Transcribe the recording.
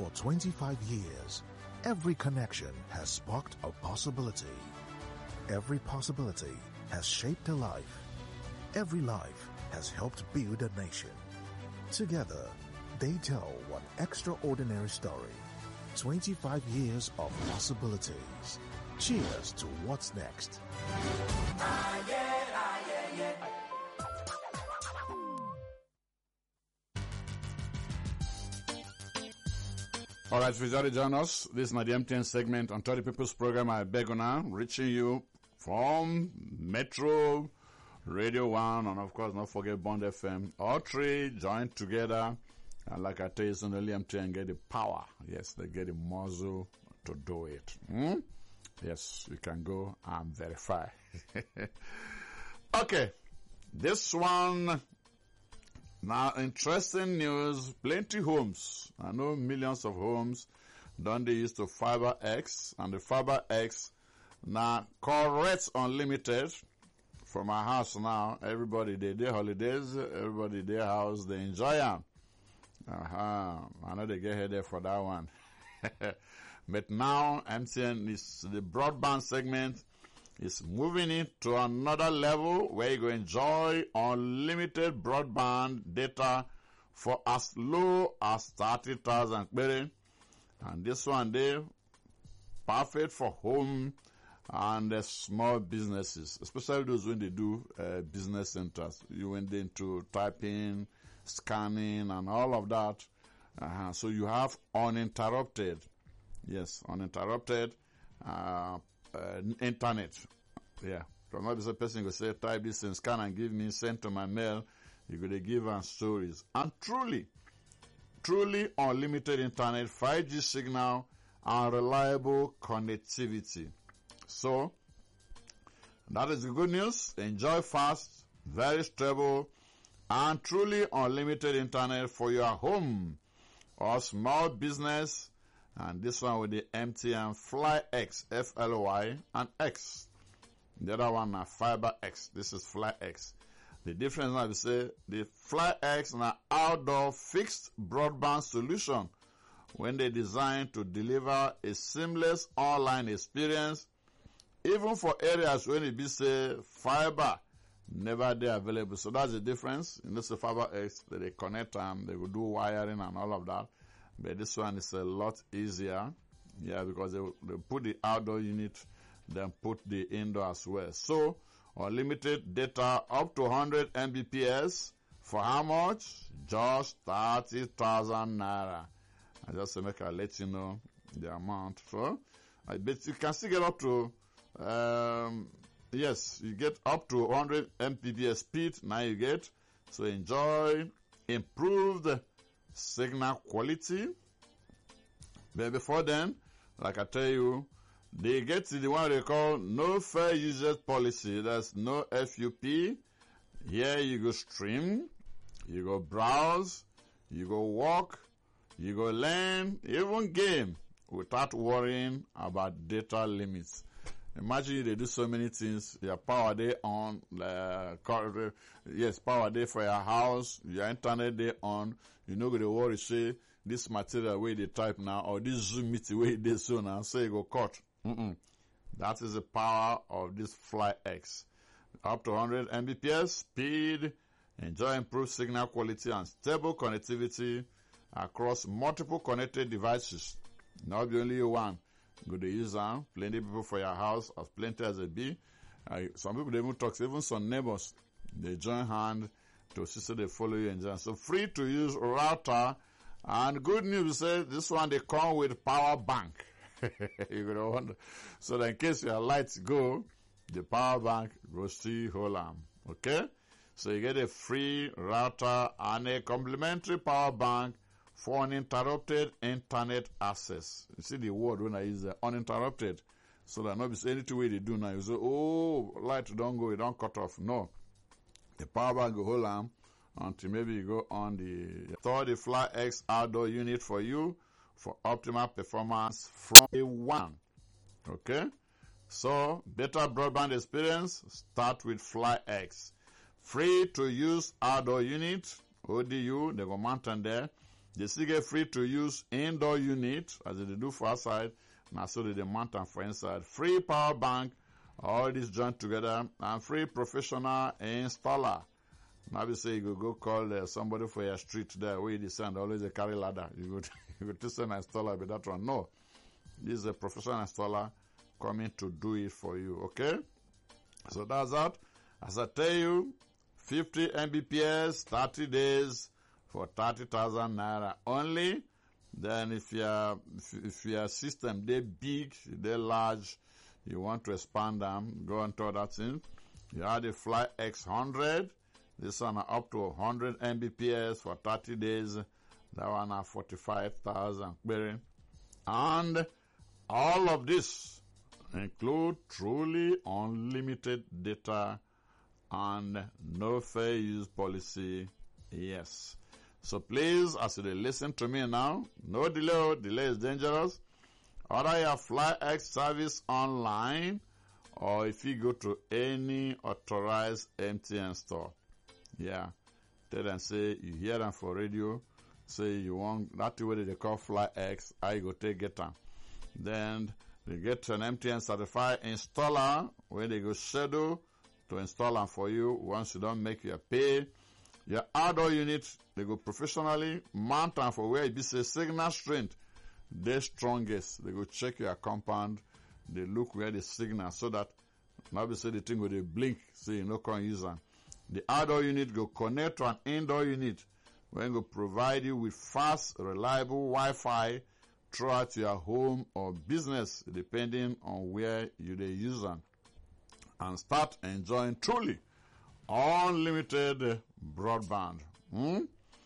For 25 years, every connection has sparked a possibility. Every possibility has shaped a life. Every life has helped build a nation. Together, they tell one extraordinary story. 25 years of possibilities. Cheers to what's next. All right, if you already join us, this is the MTN segment on 30 People's Program. I beg you now, reaching you from Metro, Radio 1, and of course, not forget Bond FM. All three joined together, and like I tell you, suddenly MTN get the power. Yes, they get the muscle to do it. Yes, you can go and verify. Okay, this one... Now, interesting news, plenty homes. I know millions of homes done they use to Fiber X, and the Fiber X now correct unlimited for my house now. Everybody they holidays, everybody their house, they enjoy them. I know they get headed for that one. But now MTN is the broadband segment is moving it to another level where you go enjoy unlimited broadband data for as low as 30,000. And this one, they perfect for home and small businesses, especially those when they do business centers. You went into typing, scanning, and all of that. So you have uninterrupted, internet. Yeah. From what the person will say, type this and scan and give me, send to my mail. You could give them stories. And truly unlimited internet, 5G signal, and reliable connectivity. So, that is the good news. Enjoy fast, very stable, and truly unlimited internet for your home or small business. And this one with the MTN Fly X, F-L-Y, and X. The other one is Fiber X. This is Fly X. The difference now is say the Fly X is an outdoor fixed broadband solution when they designed to deliver a seamless online experience, even for areas when it be say fiber never there available. So that's the difference. In this Fiber X, they connect them, they will do wiring and all of that. But this one is a lot easier, because they put the outdoor unit, then put the indoor as well. So, unlimited data up to 100 Mbps for how much? Just 30,000 naira. I just make I let you know the amount. So, I bet you can still get up to, you get up to 100 Mbps speed. Now you get. So, enjoy improved signal quality. But before then, like I tell you, they get to the one they call no fair usage policy. That's no FUP. Here you go stream, you go browse, you go walk, you go learn, even game without worrying about data limits. Imagine they do so many things. Your power day on, power day for your house, your internet day on. You know, the worry say this material where they type now, or this Zoom meeting where they so now, so you go cut. That is the power of this Fly X. Up to 100 Mbps speed, enjoy improved signal quality and stable connectivity across multiple connected devices. Not the only one. Good use them. Plenty people for your house, as plenty as it be. Some people they even talk, even some neighbors, they join hand to see they follow you and join. So free to use router. And good news is this one they come with power bank. You're gonna wonder. So that in case your lights go, the power bank goes to hold on. Okay? So you get a free router and a complimentary power bank for uninterrupted internet access. You see the word when I use uninterrupted. So that not be anything way they do now. You say, light don't go, it don't cut off. No. The power bank will hold on until maybe you go on the Fly X outdoor unit for you for optimal performance from day one. Okay? So, better broadband experience, start with Fly X. Free to use outdoor unit, ODU, they go mountain there. They still get free to use indoor unit, as they do for outside. Now, so they mount them for inside. Free power bank, all this joined together, and free professional installer. Now, we say you go call somebody for your street there, where you send always a carry ladder. You go to send an installer, but that one, no. This is a professional installer coming to do it for you, okay? So that's that. As I tell you, 50 Mbps, 30 days for 30,000 naira only. Then if your system they big, they large, you want to expand them, go on to that thing. You have the Fly X100. This one up to 100 Mbps for 30 days. That one are 45,000. And all of this include truly unlimited data and no fair use policy. Yes. So please, as you listen to me now, no delay. Delay is dangerous. Order your Fly X service online, or if you go to any authorized MTN store. Yeah. Tell them, say you hear them for radio. Say you want that way they call Fly X. I go take get them. Then they get an MTN certified installer where they go schedule to install them for you. Once you don't make your pay, your outdoor unit, they go professionally mount them for where it be say signal strength. The strongest. They go check your compound. They look where the signal so that now we say the thing with a blink, so you no can use them. The outdoor unit go connect to an indoor unit when go provide you with fast, reliable Wi-Fi throughout your home or business, depending on where you they use them, and start enjoying truly unlimited broadband.